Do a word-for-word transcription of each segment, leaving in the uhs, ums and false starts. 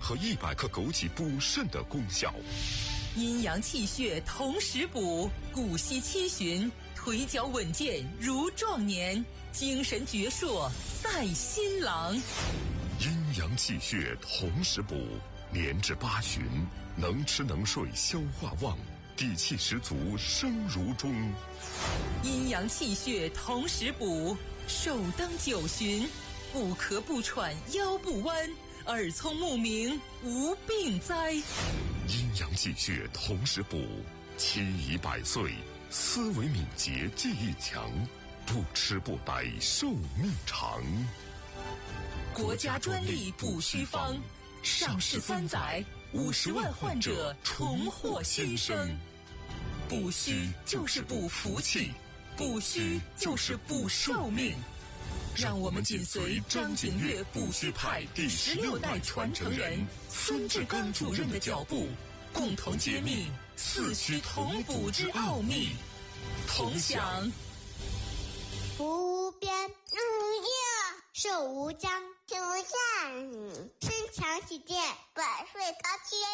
和一百克枸杞补肾的功效。 阴阳气血同时补，骨息七旬，腿脚稳健如壮年，精神矍铄赛新郎。 阴阳气血同时补，年至八旬，能吃能睡，消化旺，底气十足，生如钟。 阴阳气血同时补，寿登九旬，不咳不喘，腰不弯，耳聪目明，无病灾。 阴阳气血同时补，七宜百岁，思维敏捷，记忆强，不吃不呆，寿命长。 国家专利补虚方，上市三载，五十万患者重获新生。补虚就是补福气，补虚就是补寿命。让我们紧随张景岳补虚派第十六代传承人孙志刚主任的脚步，共同揭秘四虚同补之奥秘。同享福无边，福无忧，寿无疆，寿无疆，身强体健，百岁高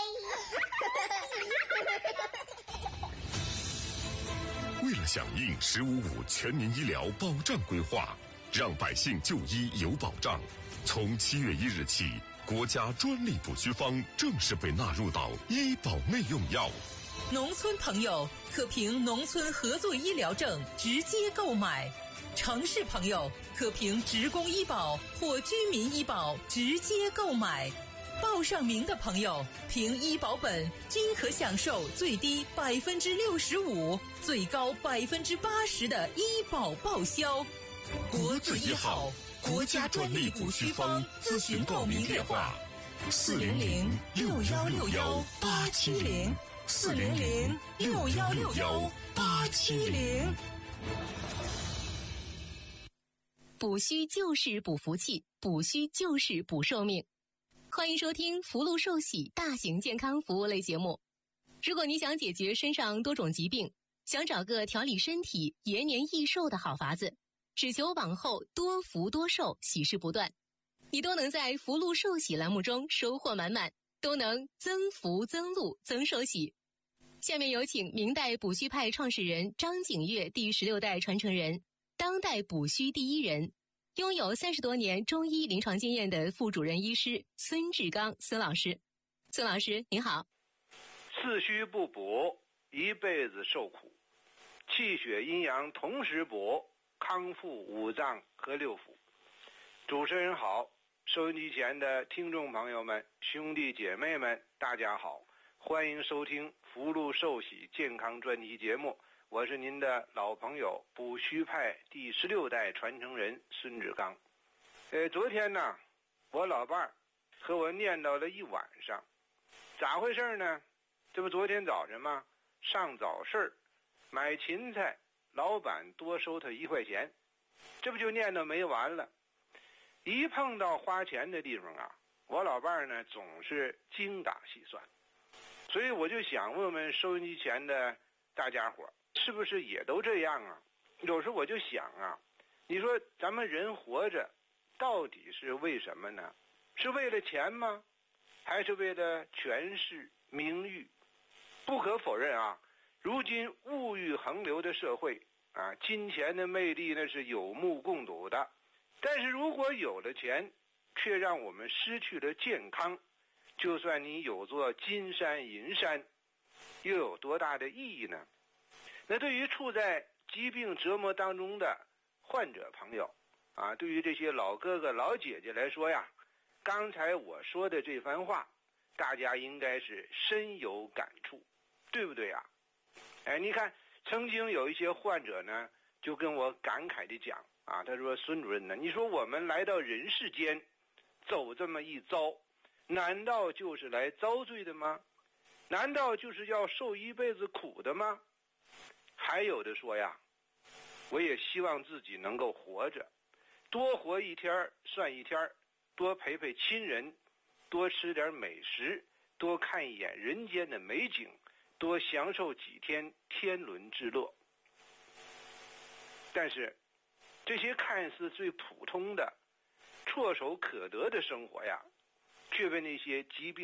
为了响应“十五五”全民医疗保障规划，让百姓就医有保障，从七月一日起，国家专利补虚方正式被纳入到医保内用药。 农村朋友可凭农村合作医疗证直接购买，城市朋友可凭职工医保或居民医保直接购买。报上名的朋友凭医保本均可享受最低百分之六十五、最高百分之八十的医保报销。国字一号，国家专利补虚方，咨询报名电话：四零零六幺六幺八七零，四零零六幺六幺八七零。 补虚就是补福气，补虚就是补寿命。欢迎收听福禄寿喜大型健康服务类节目。如果你想解决身上多种疾病，想找个调理身体、延年益寿的好法子，只求往后多福多寿，喜事不断，你都能在福禄寿喜栏目中收获满满，都能增福增禄增寿喜。下面有请明代补虚派创始人张景岳第十六代传承人，当代补虚第一人，拥有三十多年中医临床经验的副主任医师孙志刚孙老师。孙老师您好。 四虚不补，一辈子受苦；气血阴阳同时补，康复五脏和六腑。主持人好，收音机前的听众朋友们、兄弟姐妹们，大家好，欢迎收听福禄寿喜健康专题节目。我是您的老朋友补虚派第十六代传承人孙志刚。呃，昨天呢，我老伴儿和我念叨了一晚上，咋回事呢？这不昨天早晨吗？上早市买芹菜，老板多收他一块钱，这不就念叨没完了。一碰到花钱的地方啊，我老伴儿呢总是精打细算，所以我就想问问收音机前的大家伙，是不是也都这样啊？有时候我就想啊，你说咱们人活着到底是为什么呢？是为了钱吗？还是为了权势名誉？不可否认啊，如今物欲横流的社会啊，金钱的魅力那是有目共睹的。但是如果有了钱，却让我们失去了健康，就算你有座金山银山，又有多大的意义呢？那对于处在疾病折磨当中的患者朋友啊，对于这些老哥哥老姐姐来说呀，刚才我说的这番话，大家应该是深有感触，对不对啊？哎，你看，曾经有一些患者呢，就跟我感慨地讲啊，他说：“孙主任呢，你说我们来到人世间，走这么一遭，难道就是来遭罪的吗？难道就是要受一辈子苦的吗？”还有的说呀，我也希望自己能够活着，多活一天算一天，多陪陪亲人，多吃点美食，多看一眼人间的美景，多享受几天天伦之乐。但是这些看似最普通的、唾手可得的生活呀，却被那些疾病